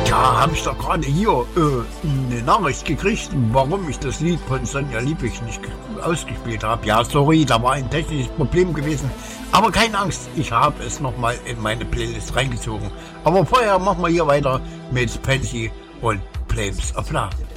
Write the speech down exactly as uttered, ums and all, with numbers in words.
Ja, habe ich doch gerade hier äh, eine Nachricht gekriegt, warum ich das Lied von Sonja Liebig nicht ausgespielt habe. Ja, sorry, da war ein technisches Problem gewesen. Aber keine Angst, ich habe es nochmal in meine Playlist reingezogen. Aber vorher machen wir hier weiter mit Pansy und Flames of Love.